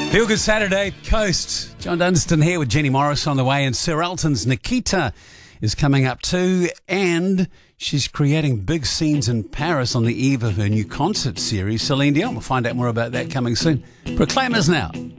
Feel Good Saturday, Coast. John Dunstan here with Jenny Morris on the way, and Sir Elton's Nikita is coming up too, and she's creating big scenes in Paris on the eve of her new concert series, Celine Dion. We'll find out more about that coming soon. Proclaimers now.